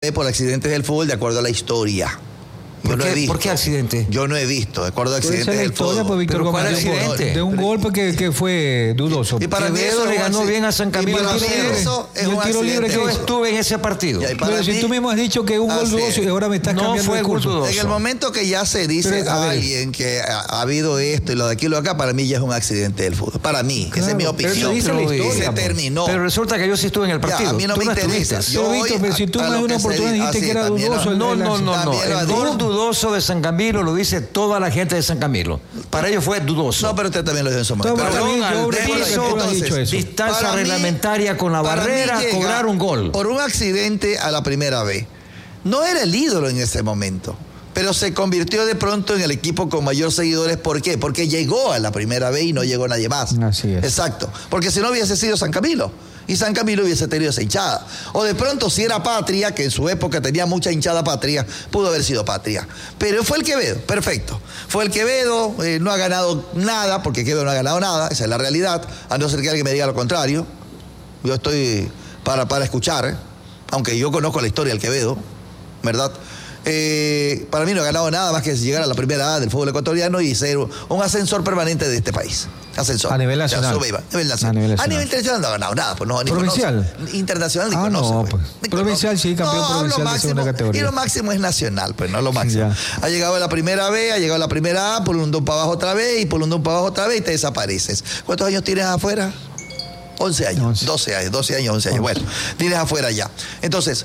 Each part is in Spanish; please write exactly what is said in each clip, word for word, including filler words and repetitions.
por accidentes del fútbol de acuerdo a la historia. Yo ¿Por, no qué, he visto. ¿Por qué accidente? Yo no he visto, de acuerdo a accidentes Puede ser la del historia, fútbol. pues, Víctor ¿Pero cuál Gómez, de un- accidente? de un golpe que, que fue dudoso. Y para mí Quevedo eso le es un ganó accidente. bien a San Camilo. Y para mí tiro libre. eso es Y el un tiro libre accidente. que Yo hizo. estuve en ese partido. Ya, y para Pero si mí- tú mismo has dicho que un gol Así dudoso es. y ahora me estás No cambiando fue de gol curso. dudoso. En el momento que ya se dice Pero, a a ver. alguien que ha, ha habido esto y lo de aquí y lo de acá, para mí ya es un accidente del fútbol. Para mí, esa es mi Claro, pero opinión. eso dice la Y historia, se pues. terminó. Pero resulta que yo sí estuve en el Ya, partido. a mí no Tú me interesa. estuviste. Yo Pero, Víctor, voy pero si tú a- a más de lo una que se oportunidad dice. dijiste Así que era también lo- dudoso. el- No, el- no, no, no. También lo El ha gol dicho. dudoso de San Camilo lo dice toda la gente de San Camilo. Para ellos fue dudoso. No, pero usted también lo dijo en su momento. No, Pero pero bueno, yo al recuerdo que piso, tú has dicho eso. distancia para mí- reglamentaria con la para mí barrera, llega cobrar un gol. Por un accidente a la primera vez. No era el ídolo en ese momento, pero se convirtió de pronto en el equipo con mayor seguidores. ¿Por qué? Porque llegó a la primera vez y no llegó nadie más. Así es. Exacto. Porque si no hubiese sido San Camilo. Y San Camilo hubiese tenido esa hinchada. O de pronto si era Patria, que en su época tenía mucha hinchada Patria, pudo haber sido Patria. Pero fue el Quevedo, perfecto. Fue el Quevedo, eh, no ha ganado nada, porque Quevedo no ha ganado nada, esa es la realidad, a no ser que alguien me diga lo contrario. Yo estoy para, para escuchar, ¿eh? Aunque yo conozco la historia del Quevedo, ¿verdad? Eh, para mí no ha ganado nada más que llegar a la primera A del fútbol ecuatoriano y ser un ascensor permanente de este país. Ascensor. A nivel nacional. Ya, sube y va. A nivel nacional. A nivel A nacional. nivel internacional no ha ganado nada. Pues no, ni ¿Provincial? conoce. Internacional ni Ah, conoce. no, pues. pues. Ni Provincial, conoce. sí, campeón No, provincial lo de máximo, segunda categoría. Y lo máximo es nacional, pues no lo máximo. Ya. Ha llegado a la primera B, ha llegado a la primera A, por un don para abajo otra vez y por un don para abajo otra vez y te desapareces. ¿Cuántos años tienes afuera? once años, once. doce años, doce años, once años. Bueno, tienes afuera ya. Entonces,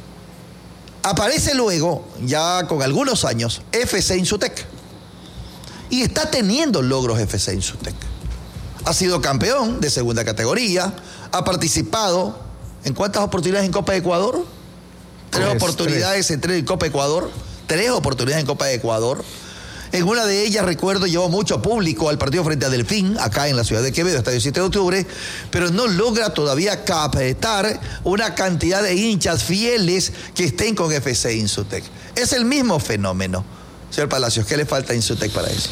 aparece luego, ya con algunos años, F C Insutec. Y está teniendo logros F C Insutec. Ha sido campeón de segunda categoría, ha participado en ¿cuántas oportunidades en Copa de Ecuador? Tres, Tres, oportunidades en, tres en Copa de Ecuador, tres oportunidades en Copa de Ecuador. En una de ellas, recuerdo, llevó mucho público al partido frente a Delfín, acá en la ciudad de Quevedo, estadio siete de octubre, pero no logra todavía captar una cantidad de hinchas fieles que estén con F C Insutec. Es el mismo fenómeno. Señor Palacios, ¿qué le falta a Insutec para eso?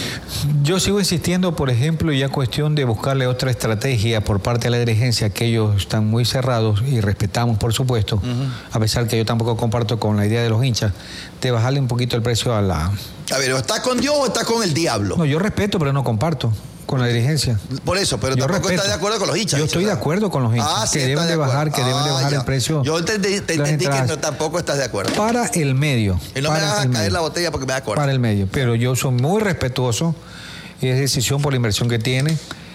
Yo sigo insistiendo, por ejemplo, ya cuestión de buscarle otra estrategia por parte de la dirigencia, que ellos están muy cerrados y respetamos, por supuesto, uh-huh. a pesar que yo tampoco comparto con la idea de los hinchas, de bajarle un poquito el precio a la... A ver, ¿o está con Dios o está con el diablo? No, yo respeto, pero no comparto con la dirigencia. Por eso, pero yo tampoco respeto. está de acuerdo con los hinchas. Yo estoy de acuerdo con los hinchas, ah, sí, que deben de, de bajar, que ah, deben de bajar ya. el precio. Yo te, te, te entendí que no, tampoco estás de acuerdo. Para el medio. Y no para me hagas el caer medio. la botella porque me da corta. Para el medio, pero yo soy muy respetuoso y es decisión por la inversión que tiene.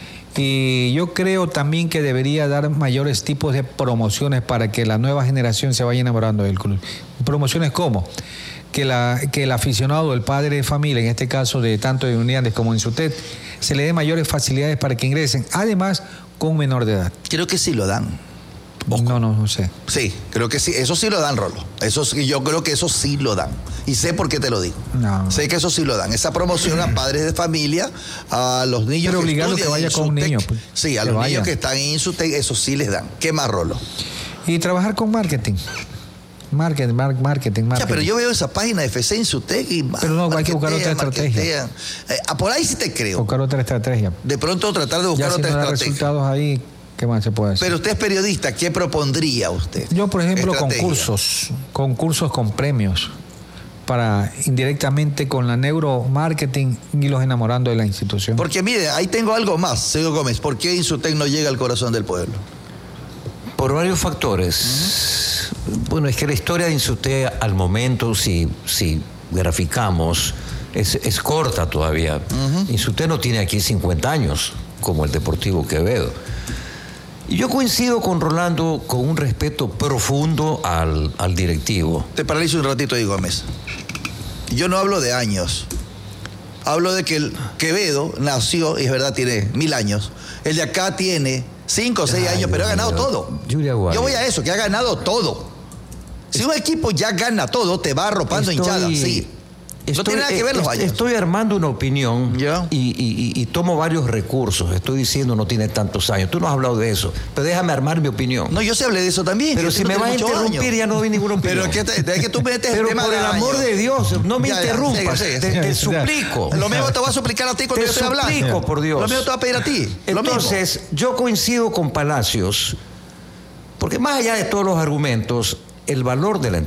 Y yo creo también que debería dar mayores tipos de promociones para que la nueva generación se vaya enamorando del club. ¿Promociones cómo? Que, la, que el aficionado, el padre de familia, en este caso de tanto de Uniandes como en Insutec, se le dé mayores facilidades para que ingresen, además con menor de edad. Creo que sí lo dan. Ojo. No, no, no sé. Sí, creo que sí, eso sí lo dan, Rolo. Eso sí, yo creo que eso sí lo dan. Y sé por qué te lo digo. No. Sé que eso sí lo dan. Esa promoción a padres de familia, a los niños Pero que obligarlo que vaya con un niño. Pues, sí, a los vaya. niños que están en Insutec, eso sí les dan. ¿Qué más, Rolo? Y trabajar con marketing. Marketing, marketing, marketing. Ya, pero yo veo esa página de F C Insutec y pero no, hay que buscar otra estrategia. Eh, por ahí sí te creo. Buscar otra estrategia. De pronto tratar de buscar ya, si otra no da estrategia. resultados ahí, ¿qué más se puede hacer? Pero usted es periodista, ¿qué propondría usted? Yo, por ejemplo, estrategia? concursos, concursos con premios para indirectamente con la neuromarketing y los enamorando de la institución. Porque mire, ahí tengo algo más, señor Gómez. ¿Por qué Insutec no llega al corazón del pueblo? Por varios factores. Uh-huh. Bueno, es que la historia de Insutec al momento, si, si graficamos, es, es corta todavía. Uh-huh. Insutec no tiene aquí cincuenta años, como el Deportivo Quevedo. Y yo coincido con Rolando con un respeto profundo al, al directivo. Te paralizo un ratito ahí, Gómez. Yo no hablo de años. Hablo de que el Quevedo nació, y es verdad, tiene mil años. El de acá tiene cinco o seis años, pero ha ganado todo. Yo voy a eso, que ha ganado todo. Si un equipo ya gana todo, te va arropando Estoy... hinchada, sí. Estoy, no tiene nada que ver los años. Estoy armando una opinión ¿Ya? y, y, y, y tomo varios recursos. Estoy diciendo no tiene tantos años. Tú no has hablado de eso, pero déjame armar mi opinión. No, yo sí hablé de eso también. Pero si no me vas a interrumpir años. ya no doy ninguna opinión. Pero es que, te, es que tú metes pero el tema por de el amor años. de Dios, no me ya, interrumpas. Ya, sí, sí, te, sí. te suplico. Lo mismo te voy a suplicar a ti cuando te yo estoy hablando. Te suplico, por Dios. Lo mismo te voy a pedir a ti. Entonces, yo coincido con Palacios, porque más allá de todos los argumentos, el valor de la